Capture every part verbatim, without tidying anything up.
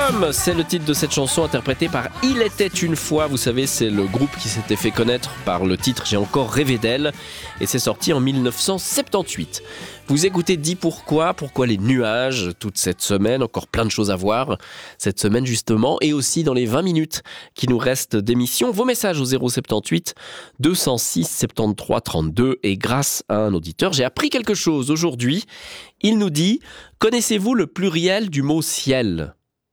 Freedom, c'est le titre de cette chanson interprétée par Il était une fois. Vous savez, c'est le groupe qui s'était fait connaître par le titre J'ai encore rêvé d'elle. Et c'est sorti en dix-neuf cent soixante-dix-huit. Vous écoutez Dis pourquoi, pourquoi les nuages toute cette semaine, encore plein de choses à voir cette semaine justement, et aussi dans les vingt minutes qui nous restent d'émission, vos messages au zéro soixante-dix-huit deux cent six soixante-treize trente-deux. Et grâce à un auditeur, j'ai appris quelque chose aujourd'hui. Il nous dit, connaissez-vous le pluriel du mot ciel ?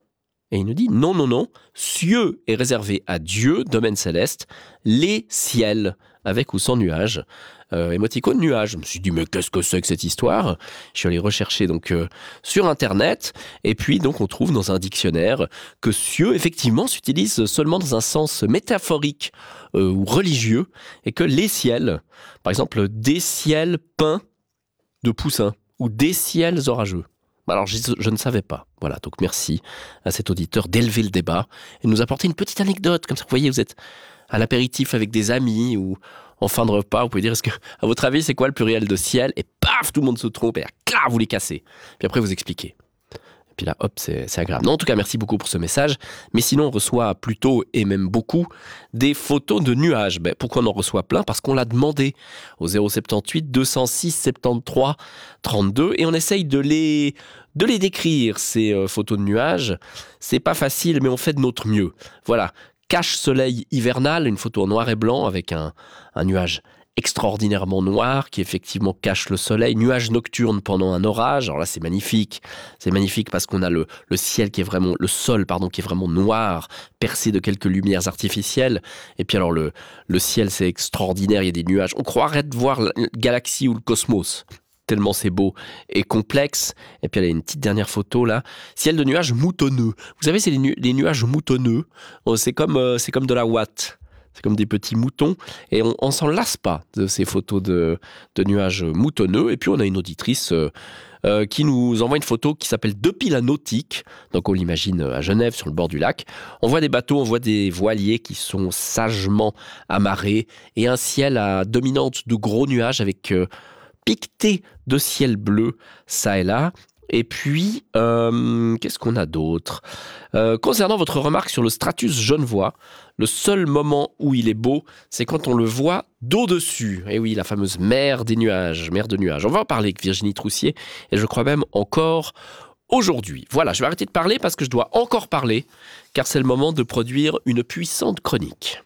Et il nous dit, non, non, non, cieux est réservé à Dieu, domaine céleste, les ciels, avec ou sans nuages. Euh, émoticône nuage. Je me suis dit, mais qu'est-ce que c'est que cette histoire ? Je suis allé rechercher donc euh, sur Internet, et puis donc on trouve dans un dictionnaire que cieux, effectivement, s'utilise seulement dans un sens métaphorique euh, ou religieux, et que les ciels, par exemple, des ciels peints de poussins, ou des ciels orageux. Alors, je, je ne savais pas. Voilà, donc merci à cet auditeur d'élever le débat et de nous apporter une petite anecdote. Comme ça, vous voyez, vous êtes à l'apéritif avec des amis ou en fin de repas, vous pouvez dire, est-ce que, à votre avis, c'est quoi le pluriel de ciel ? Et paf, tout le monde se trompe et là, clac, vous les cassez. Puis après, vous expliquez. Et puis là, hop, c'est, c'est agréable. Non, en tout cas, merci beaucoup pour ce message. Mais sinon, on reçoit plutôt, et même beaucoup, des photos de nuages. Ben, pourquoi on en reçoit plein ? Parce qu'on l'a demandé au zéro soixante-dix-huit deux cent six soixante-treize trente-deux. Et on essaye de les, de les décrire, ces euh, photos de nuages. C'est pas facile, mais on fait de notre mieux. Voilà. Cache-soleil hivernal, une photo en noir et blanc avec un, un nuage extraordinairement noir qui effectivement cache le soleil, nuage nocturne pendant un orage. Alors là, c'est magnifique. C'est magnifique parce qu'on a le, le ciel qui est vraiment, le sol, pardon, qui est vraiment noir, percé de quelques lumières artificielles. Et puis alors, le, le ciel, c'est extraordinaire. Il y a des nuages. On croirait de voir la galaxie ou le cosmos. Tellement c'est beau et complexe. Et puis il y a une petite dernière photo là. Ciel de nuages moutonneux. Vous savez, c'est les, nu- les nuages moutonneux. Oh, c'est comme, euh, c'est comme de la ouate. C'est comme des petits moutons. Et on, on s'en lasse pas de ces photos de, de nuages moutonneux. Et puis on a une auditrice euh, euh, qui nous envoie une photo qui s'appelle Depuis la nautique. Donc on l'imagine à Genève, sur le bord du lac. On voit des bateaux, on voit des voiliers qui sont sagement amarrés. Et un ciel à dominante de gros nuages avec... Euh, piqueté de ciel bleu, ça et là. Et puis, euh, qu'est-ce qu'on a d'autre ? euh, Concernant votre remarque sur le stratus genevois, le seul moment où il est beau, c'est quand on le voit d'au-dessus. Et oui, la fameuse mer des nuages, mer de nuages. On va en parler avec Virginie Troussier, et je crois même encore aujourd'hui. Voilà, je vais arrêter de parler parce que je dois encore parler, car c'est le moment de produire une puissante chronique.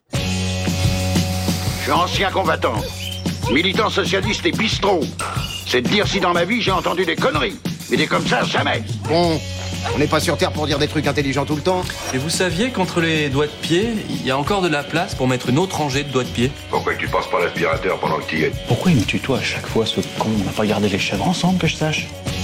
Je suis ancien combattant. Militant socialiste et bistrot. C'est de dire si dans ma vie j'ai entendu des conneries. Mais des comme ça, jamais. Bon, on n'est pas sur Terre pour dire des trucs intelligents tout le temps. Et vous saviez qu'entre les doigts de pied, il y a encore de la place pour mettre une autre rangée de doigts de pied ? Pourquoi tu passes pas l'aspirateur pendant que tu y es ? Pourquoi il me tutoie à chaque fois, ce con ? On n'a pas gardé les chèvres ensemble, que je sache ?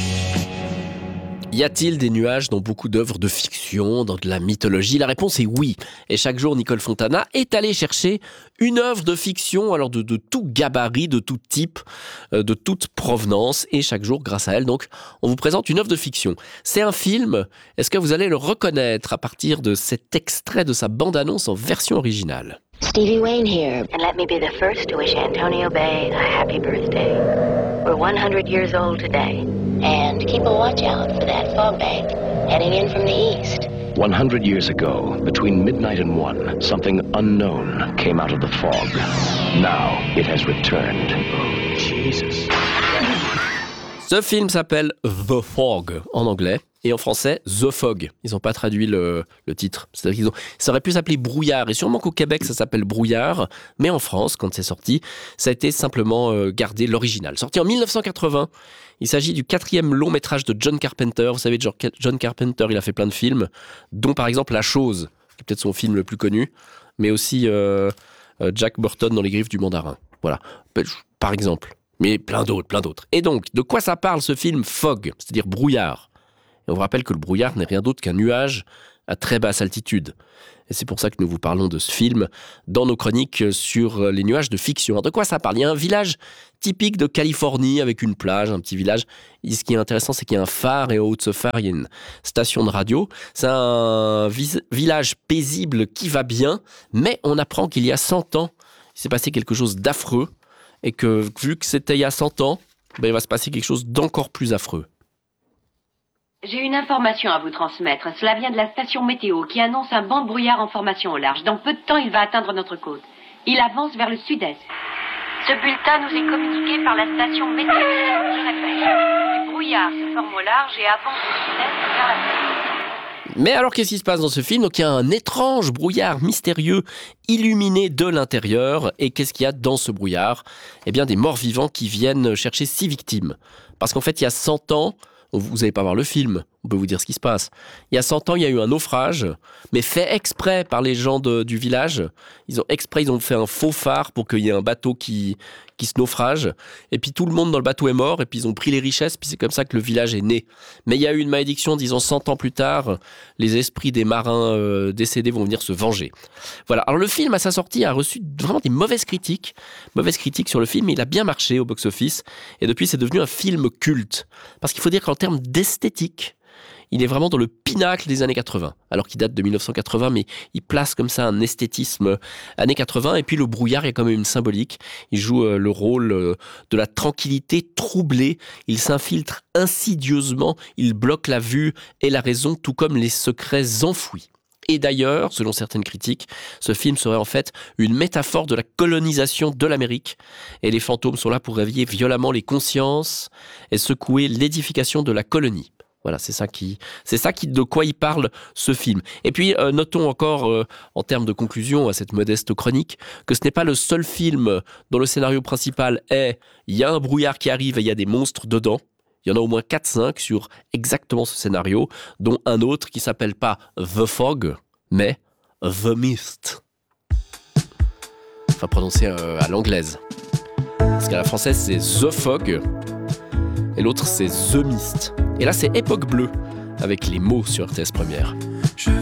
Y a-t-il des nuages dans beaucoup d'œuvres de fiction, dans de la mythologie ? La réponse est oui. Et chaque jour, Nicole Fontana est allée chercher une œuvre de fiction, alors de, de tout gabarit, de tout type, euh, de toute provenance. Et chaque jour, grâce à elle, donc, on vous présente une œuvre de fiction. C'est un film. Est-ce que vous allez le reconnaître à partir de cet extrait de sa bande-annonce en version originale ? Stevie Wayne here, and let me be the first to wish Antonio Bay a happy birthday. We're one hundred years old today, and keep a watch out for that fog bank heading in from the east. one hundred years ago, between midnight and one, something unknown came out of the fog. Now it has returned. Oh, Jesus. Ce film s'appelle The Fog en anglais et en français The Fog. Ils n'ont pas traduit le, le titre. C'est-à-dire qu'ils ont, ça aurait pu s'appeler Brouillard et sûrement qu'au Québec ça s'appelle Brouillard, mais en France, quand c'est sorti, ça a été simplement euh, gardé l'original. Sorti en dix-neuf cent quatre-vingts, il s'agit du quatrième long métrage de John Carpenter. Vous savez, John Carpenter, il a fait plein de films, dont par exemple La Chose, qui est peut-être son film le plus connu, mais aussi euh, euh, Jack Burton dans Les Griffes du Mandarin. Voilà, par exemple. Mais plein d'autres, plein d'autres. Et donc, de quoi ça parle ce film Fog, c'est-à-dire brouillard ? Et on vous rappelle que le brouillard n'est rien d'autre qu'un nuage à très basse altitude. Et c'est pour ça que nous vous parlons de ce film dans nos chroniques sur les nuages de fiction. Alors de quoi ça parle ? Il y a un village typique de Californie avec une plage, un petit village. Et ce qui est intéressant, c'est qu'il y a un phare et au haut de ce phare, il y a une station de radio. C'est un vis- village paisible qui va bien, mais on apprend qu'il y a cent ans, il s'est passé quelque chose d'affreux. Et que, vu que c'était il y a cent ans, ben, il va se passer quelque chose d'encore plus affreux. J'ai une information à vous transmettre. Cela vient de la station météo qui annonce un banc de brouillard en formation au large. Dans peu de temps, il va atteindre notre côte. Il avance vers le sud-est. Ce bulletin nous est communiqué par la station météo. Je répète, du brouillard se forme au large et avance du sud-est vers la côte. Mais alors, qu'est-ce qui se passe dans ce film ? Donc, il y a un étrange brouillard mystérieux illuminé de l'intérieur. Et qu'est-ce qu'il y a dans ce brouillard ? Eh bien, des morts vivants qui viennent chercher six victimes. Parce qu'en fait, il y a cent ans, vous n'allez pas voir le film, on peut vous dire ce qui se passe. Il y a cent ans, il y a eu un naufrage, mais fait exprès par les gens de, du village. Ils ont exprès, ils ont fait un faux phare pour qu'il y ait un bateau qui, qui se naufrage. Et puis tout le monde dans le bateau est mort, et puis ils ont pris les richesses, puis c'est comme ça que le village est né. Mais il y a eu une malédiction, disons cent ans plus tard, les esprits des marins euh, décédés vont venir se venger. Voilà. Alors le film, à sa sortie, a reçu vraiment des mauvaises critiques. Mauvaises critiques sur le film, mais il a bien marché au box-office. Et depuis, c'est devenu un film culte. Parce qu'il faut dire qu'en termes d'esthétique, il est vraiment dans le pinacle des années quatre-vingts, alors qu'il date de dix-neuf cent quatre-vingts, mais il place comme ça un esthétisme années quatre-vingts, et puis le brouillard est quand même une symbolique. Il joue le rôle de la tranquillité troublée, il s'infiltre insidieusement, il bloque la vue et la raison, tout comme les secrets enfouis. Et d'ailleurs, selon certaines critiques, ce film serait en fait une métaphore de la colonisation de l'Amérique. Et les fantômes sont là pour réveiller violemment les consciences et secouer l'édification de la colonie. Voilà, c'est ça qui, c'est ça qui, de quoi il parle, ce film. Et puis, euh, notons encore, euh, en termes de conclusion à cette modeste chronique, que ce n'est pas le seul film dont le scénario principal est « il y a un brouillard qui arrive et il y a des monstres dedans ». Il y en a au moins quatre cinq sur exactement ce scénario, dont un autre qui s'appelle pas The Fog, mais The Mist. Enfin, prononcé euh, à l'anglaise. Parce qu'à la française, c'est The Fog, et l'autre, c'est The Mist. Et là, c'est Époque Bleue, avec les mots sur R T S Première. Je